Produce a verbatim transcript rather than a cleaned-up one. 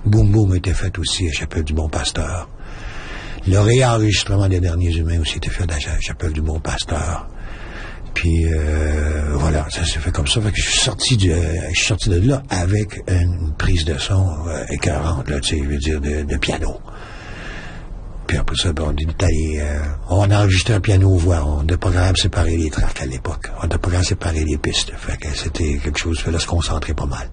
Boum Boum était fait aussi à Chapelle du Bon Pasteur. Le réenregistrement des Derniers Humains aussi était fait à la Chapelle du Bon Pasteur. Puis euh, voilà, ça s'est fait comme ça. Fait que je suis sorti du, euh, je suis sorti de là avec une prise de son euh, écœurante, là, tu sais, je veux dire, de, de piano. Puis après ça, ben, on est allé, euh, on a enregistré un piano-voix, on a pas grave séparé les tracks à l'époque. On a pas grave séparé les pistes. Fait que c'était quelque chose, il fallait se concentrer pas mal.